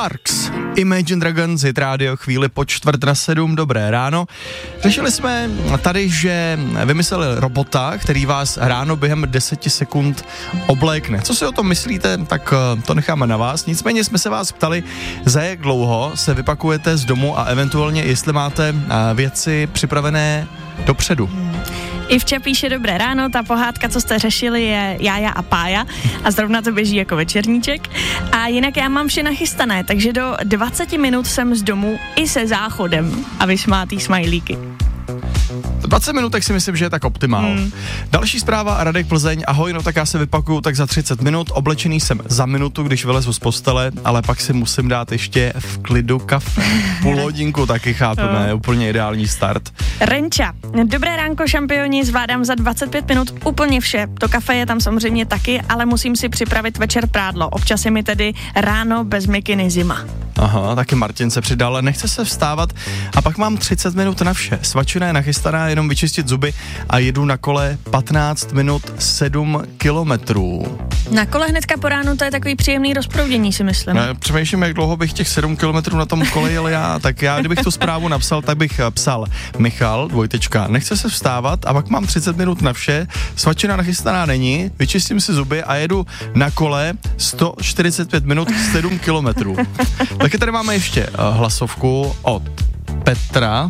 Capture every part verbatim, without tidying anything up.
Sparks, Imagine Dragons, Hit Radio, chvíli po čtvrt na sedm, dobré ráno. Řešili jsme tady, že vymysleli robota, který vás ráno během deseti sekund oblékne. Co si o tom myslíte, tak to necháme na vás. Nicméně jsme se vás ptali, za jak dlouho se vypakujete z domu a eventuálně jestli máte věci připravené dopředu. Ivča píše dobré ráno, ta pohádka, co jste řešili, je Jája a Pája a zrovna to běží jako večerníček. A jinak já mám vše nachystané, takže do dvacet minut jsem z domu i se záchodem a vysmátý smajlíky. dvacet minutek si myslím, že je tak optimál. Hmm. Další zpráva, Radek Plzeň, ahoj, no tak já se vypakuju tak za třicet minut, oblečený jsem za minutu, když vylezu z postele, ale pak si musím dát ještě v klidu kafe. Půl hodinku taky chápeme, je úplně ideální start. Renča, dobré ránko šampioni, zvládám za dvacet pět minut úplně vše, to kafe je tam samozřejmě taky, ale musím si připravit večer prádlo, občas je mi tedy ráno bez mikiny zima. Aha, taky Martin se přidal, nechce se vstávat a pak mám třicet minut na vše, svačina je nachystaná, jenom vyčistit zuby a jedu na kole patnáct minut sedm kilometrů. Na kole hnedka po ránu to je takový příjemný rozproudění, si myslím. Ne, přemýšlím, jak dlouho bych těch sedm kilometrů na tom kole jel já, tak já, kdybych tu zprávu napsal, tak bych psal Michal, dvojtečka, nechce se vstávat a pak mám třicet minut na vše, svačina nachystaná není, vyčistím si zuby a jedu na kole sto čtyřicet pět minut sedm kilometrů. Taky tady máme ještě uh, hlasovku od Petra.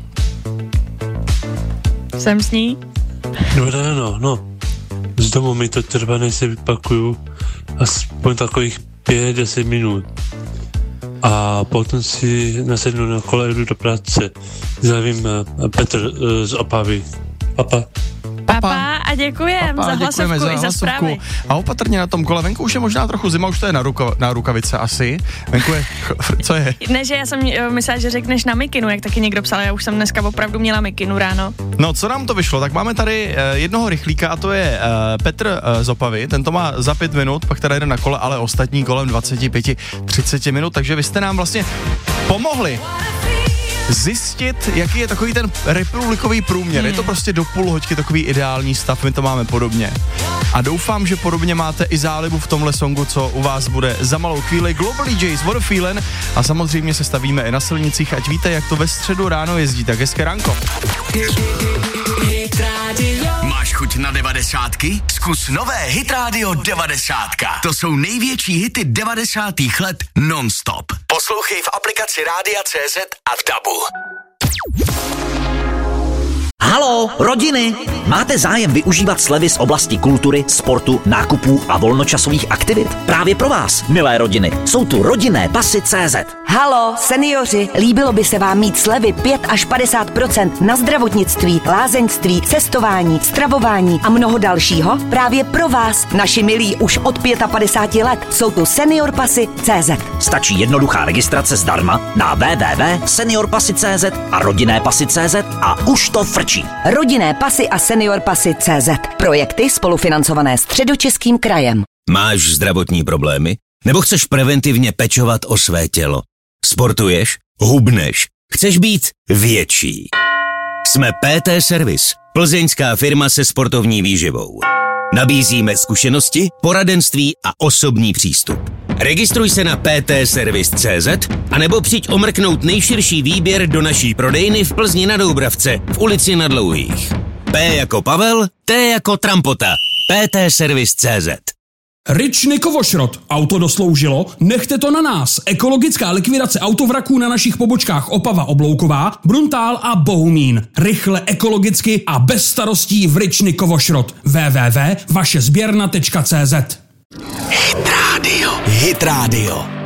Jsem s ní? Dobré ráno, no. Z domu mi to trvá, než se vypakuju aspoň takových pět deset minut. A potom si nasednu na kole, jdu do práce. Zdravím Petr uh, z Opavy. Papa. Papa a děkujem Papa, za hlasovku za i za zprávy. A opatrně na tom kole, venku už je možná trochu zima, už to je na, ruka, na rukavice asi. Venku je, co je? Ne, že já jsem myslela, že řekneš na mikinu, jak taky někdo psal, já už jsem dneska opravdu měla mikinu ráno. No, co nám to vyšlo? Tak máme tady uh, jednoho rychlíka a to je uh, Petr uh, z Opavy, ten to má za pět minut, pak teda jde na kole, ale ostatní kolem dvacet pět třicet minut, takže vy jste nám vlastně pomohli zjistit, jaký je takový ten republikový průměr. Hmm. Je to prostě do půl hoďky takový ideální stav, my to máme podobně. A doufám, že podobně máte i zálibu v tomhle songu, co u vás bude za malou chvíli. Global D Js, What a Feeling, a samozřejmě se stavíme i na silnicích, ať víte, jak to ve středu ráno jezdí, tak hezké ránko. Máš chuť na devadesátky? Zkus nové Hit Radio devadesátka. To jsou největší hity devadesátých let non-stop. Poslouchej v aplikaci Rádia C Z a v Dabu. Halo, rodiny! Máte zájem využívat slevy z oblasti kultury, sportu, nákupů a volnočasových aktivit? Právě pro vás, milé rodiny, jsou tu rodinné pasy tečka cé zet. Halo, seniori, líbilo by se vám mít slevy pět až padesát procent na zdravotnictví, lázeňství, cestování, stravování a mnoho dalšího? Právě pro vás, naši milí už od padesát pět let, jsou tu senior pasy tečka cé zet. Stačí jednoduchá registrace zdarma na w w w tečka senior pasy tečka cé zet a rodinné pasy tečka cé zet a už to frčí. Rodinné pasy a senior pasy tečka cé zet. Projekty spolufinancované Středočeským krajem. Máš zdravotní problémy? Nebo chceš preventivně pečovat o své tělo? Sportuješ? Hubneš? Chceš být větší? Jsme P T Service, plzeňská firma se sportovní výživou. Nabízíme zkušenosti, poradenství a osobní přístup. Registruj se na p t service tečka cé zet anebo přijď omrknout nejširší výběr do naší prodejny v Plzni na Doubravce v ulici Na Dlouhých. P jako Pavel, T jako Trampota. p t service tečka cé zet. Ryčny Kovošrot. Auto dosloužilo? Nechte to na nás. Ekologická likvidace autovraků na našich pobočkách Opava Oblouková, Bruntál a Bohumín. Rychle, ekologicky a bez starostí v Ryčny Kovošrot. w w w tečka vaše sběrna tečka cé zet. Hit Radio. Hit Radio.